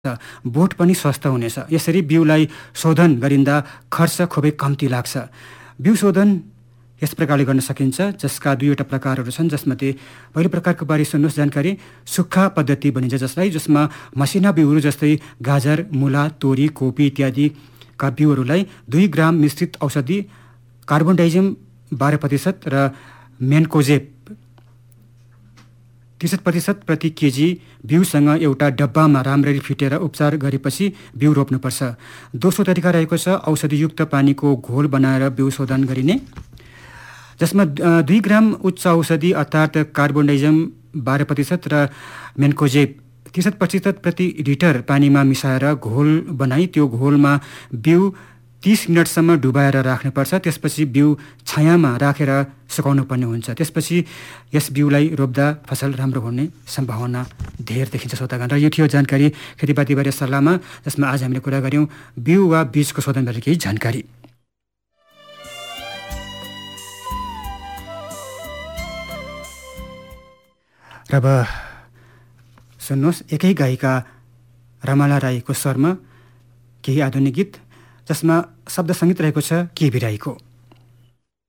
बोट पनि स्वस्थ हुनेछ। यसरी बिउलाई शोधन गरिँदा खर्च खुबै कम्ती लाग्छ। बिउ शोधन यस प्रकारले गर्न सकिन्छ, जसका दुईवटा प्रकारहरू छन्, जसमध्ये पहिलो प्रकारको बारे सुन्नुहोस् जानकारी। सुक्खा पद्धति भनिन्छ जसलाई, जसमा मसिना बिउहरू जस्तै गाजर, मूला, तोरी, कोपी इत्यादिका बिउहरूलाई 2 ग्राम मिश्रित औषधि कार्बोडाइजिम 12% र मेन्कोजेब 30% प्रति केजी बिउसँग एउटा डब्बामा राम्ररी फिटेर उपचार गरेपछि बिउ रोप्नुपर्छ। दोस्रो तरिका रहेको छ औषधियुक्त पानीको घोल बनाएर बिउ शोधन गरिने, जसमा 2 ग्राम उच्च औषधि अर्थात् कार्बोडाइजिम 12% र मेन्कोजेब 30% प्रति लिटर पानीमा मिसाएर घोल बनाई त्यो घोलमा बिउ 30 मिनटसम्म डुबाएर राख्नुपर्छ। त्यसपछि बिउ छायामा राखेर सुकाउनु पर्ने हुन्छ। त्यसपछि यस बिउलाई रोप्दा फसल राम्रो हुने सम्भावना धेर देखिन्छ श्रोतागण। र यो थियो जानकारी खेतीपातीबारे सल्लाहमा, जसमा आज हामीले कुरा गऱ्यौँ बिउ वा बीजको शोधनबारे केही जानकारी। र अब सुन्नुहोस् एकै गायिका रमाला राईको स्वरमा केही आधुनिक गीत, जसमा शब्द सङ्गीत रहेको छ के बिराईको।